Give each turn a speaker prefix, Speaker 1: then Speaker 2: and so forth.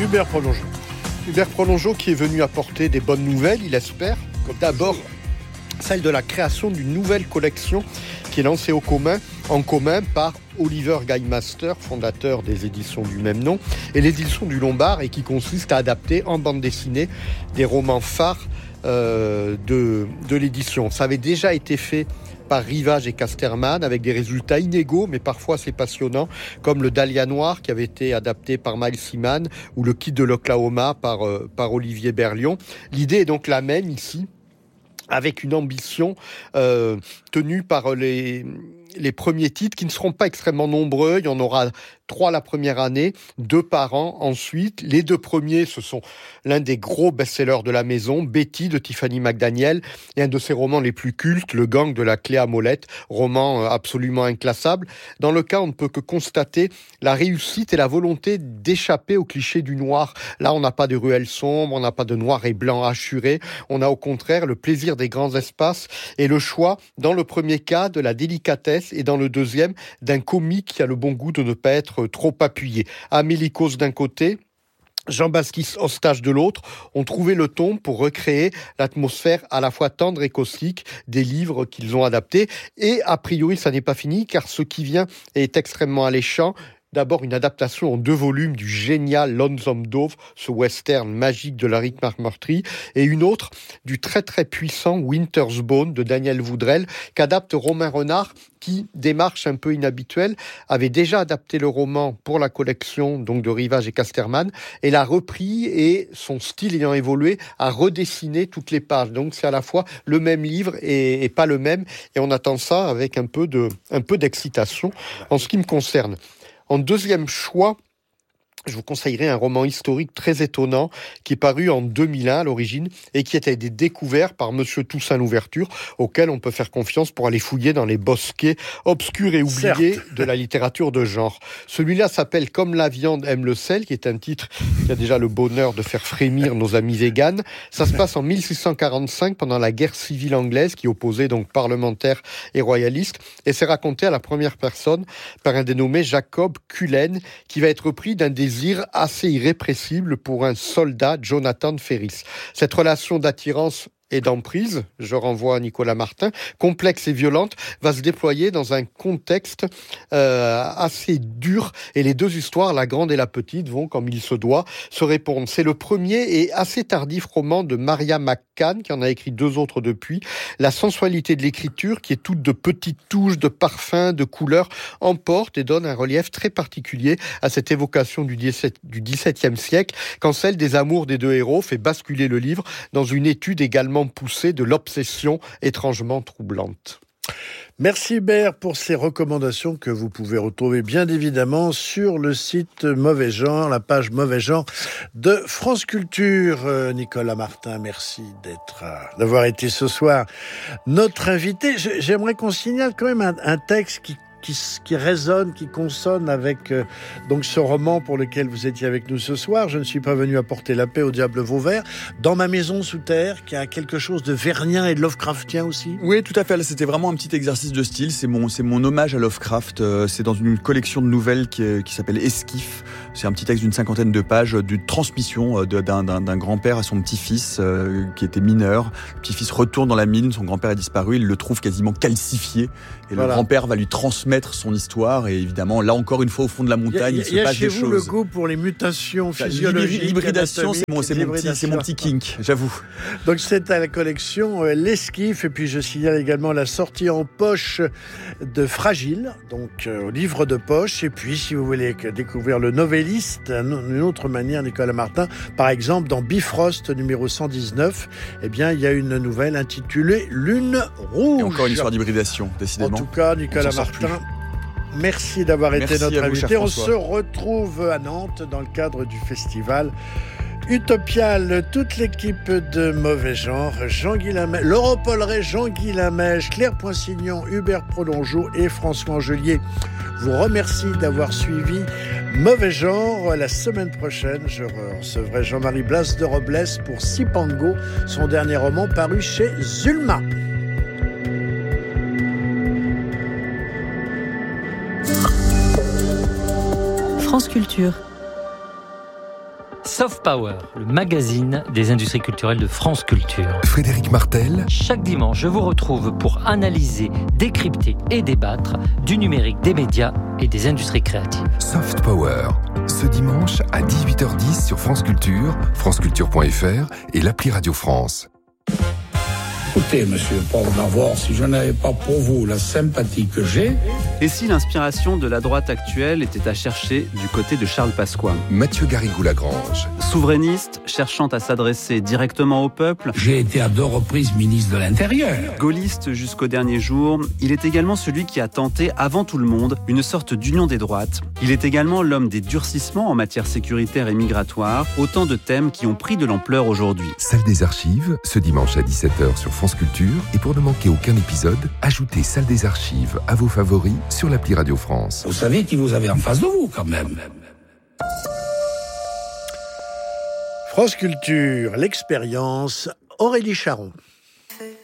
Speaker 1: Hubert Prolongeau. Hubert Prolongeau qui est venu apporter des bonnes nouvelles, il espère. D'abord, celle de la création d'une nouvelle collection qui est lancée en commun par Oliver Guy-Master, fondateur des éditions du même nom, et les éditions du Lombard, et qui consiste à adapter en bande dessinée des romans phares de l'édition. Ça avait déjà été fait par Rivage et Casterman, avec des résultats inégaux, mais parfois assez passionnants, comme le Dahlia Noir, qui avait été adapté par Miles Simon, ou le Kid de l'Oklahoma par Olivier Berlion. L'idée est donc la même ici, avec une ambition tenue par les premiers titres, qui ne seront pas extrêmement nombreux. Il y en aura 3 la première année, 2 par an ensuite. Les 2 premiers, ce sont l'un des gros best-sellers de la maison, Betty de Tiffany McDaniel, et un de ses romans les plus cultes, Le Gang de la clé à molette, roman absolument inclassable. Dans le cas, on ne peut que constater la réussite et la volonté d'échapper au cliché du noir. Là, on n'a pas de ruelles sombres, on n'a pas de noir et blanc hachuré. On a au contraire le plaisir des grands espaces et le choix, dans le premier cas, de la délicatesse, et dans le deuxième, d'un comique qui a le bon goût de ne pas être trop appuyé. Amélie Cosse d'un côté, Jean Basquis Eustache de l'autre ont trouvé le ton pour recréer l'atmosphère à la fois tendre et caustique des livres qu'ils ont adaptés. Et a priori, ça n'est pas fini, car ce qui vient est extrêmement alléchant. D'abord, une adaptation en 2 volumes du génial Lonesome Dove, ce western magique de Larry McMurtry, et une autre du très très puissant Winter's Bone de Daniel Voudrel, qu'adapte Romain Renard, qui, démarche un peu inhabituelle, avait déjà adapté le roman pour la collection donc de Rivage et Casterman, et l'a repris, et son style ayant évolué, a redessiné toutes les pages. Donc c'est à la fois le même livre et pas le même, et on attend ça avec un peu d'excitation en ce qui me concerne. En deuxième choix, je vous conseillerais un roman historique très étonnant qui est paru en 2001 à l'origine et qui a été découvert par Monsieur Toussaint Louverture, auquel on peut faire confiance pour aller fouiller dans les bosquets obscurs et oubliés de la littérature de genre. Celui-là s'appelle Comme la viande aime le sel, qui est un titre qui a déjà le bonheur de faire frémir nos amis véganes. Ça se passe en 1645 pendant la guerre civile anglaise qui opposait donc parlementaires et royalistes, et c'est raconté à la première personne par un dénommé Jacob Cullen, qui va être pris d'un désir assez irrépressible pour un soldat, Jonathan Ferris. Cette relation d'attirance et d'emprise, je renvoie à Nicolas Martin, complexe et violente, va se déployer dans un contexte assez dur, et les 2 histoires, la grande et la petite, vont, comme il se doit, se répondre. C'est le premier et assez tardif roman de Maria McCann, qui en a écrit 2 autres depuis. La sensualité de l'écriture, qui est toute de petites touches, de parfums, de couleurs, emporte et donne un relief très particulier à cette évocation du XVIIe siècle, quand celle des amours des 2 héros fait basculer le livre dans une étude également poussée de l'obsession étrangement troublante.
Speaker 2: Merci Hubert pour ces recommandations que vous pouvez retrouver bien évidemment sur le site Mauvais Genre, la page Mauvais Genre de France Culture. Nicolas Martin, merci d'avoir été ce soir notre invité. J'aimerais qu'on signale quand même un texte qui résonne, qui consonne avec donc ce roman pour lequel vous étiez avec nous ce soir. Je ne suis pas venu apporter la paix au diable Vauvert. Dans ma maison sous terre, qui a quelque chose de vernien et de Lovecraftien aussi.
Speaker 3: Oui, tout à fait. C'était vraiment un petit exercice de style. C'est mon hommage à Lovecraft. C'est dans une collection de nouvelles qui s'appelle Esquif. C'est un petit texte d'une 50aine de pages, d'une transmission d'un grand-père à son petit-fils qui était mineur. Le petit-fils retourne dans la mine, son grand-père est disparu, il le trouve quasiment calcifié. Et le grand-père va lui transmettre son histoire. Et évidemment, là encore une fois, au fond de la montagne, il se passe des choses.
Speaker 2: Il y a chez vous le goût pour les mutations physiologiques.
Speaker 3: L'hybridation, c'est mon petit kink, j'avoue.
Speaker 2: Donc c'est à la collection L'Esquif. Et puis je signale également la sortie en poche de Fragile, donc au livre de poche. Et puis si vous voulez découvrir le novelliste, d'une autre manière, Nicolas Martin, par exemple dans Bifrost numéro 119, eh bien il y a une nouvelle intitulée Lune Rouge.
Speaker 3: Et encore une histoire d'hybridation, décidément.
Speaker 2: En tout cas, Nicolas Martin, merci d'avoir été notre invité. On se retrouve à Nantes dans le cadre du festival Utopial. Toute l'équipe de Mauvais Genre, Jean-Guy Lamèche, Laurent Polleret, Jean-Guy Lamèche, Claire Poinsignon, Hubert Prolongeau et François Angelier vous remercie d'avoir suivi Mauvais Genre. La semaine prochaine, je recevrai Jean-Marie Blas de Robles pour Sipango, son dernier roman paru chez Zulma.
Speaker 4: France Culture. Soft Power, le magazine des industries culturelles de France Culture.
Speaker 5: Frédéric Martel.
Speaker 4: Chaque dimanche, je vous retrouve pour analyser, décrypter et débattre du numérique, des médias et des industries créatives.
Speaker 5: Soft Power, ce dimanche à 18h10 sur France Culture, franceculture.fr et l'appli Radio France.
Speaker 6: Écoutez, monsieur Paul Navor, si je n'avais pas pour vous la sympathie que j'ai...
Speaker 7: Et si l'inspiration de la droite actuelle était à chercher du côté de Charles Pasqua ?
Speaker 5: Mathieu Garrigou-Lagrange.
Speaker 7: Souverainiste, cherchant à s'adresser directement au peuple.
Speaker 6: J'ai été à 2 reprises ministre de l'Intérieur.
Speaker 7: Gaulliste jusqu'au dernier jour, il est également celui qui a tenté, avant tout le monde, une sorte d'union des droites. Il est également l'homme des durcissements en matière sécuritaire et migratoire, autant de thèmes qui ont pris de l'ampleur aujourd'hui.
Speaker 5: Salle des Archives, ce dimanche à 17h sur France Culture. Et pour ne manquer aucun épisode, ajoutez Salle des Archives à vos favoris sur l'appli Radio France.
Speaker 6: Vous savez qui vous avez en face de vous, quand même.
Speaker 2: France Culture, l'expérience, Aurélie Charon.